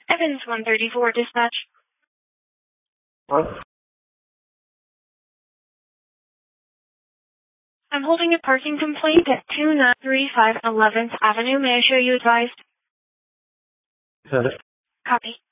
Evans 134 dispatch. What? I'm holding a parking complaint at 2935 11th Avenue. May I show you advised? Got it. Copy.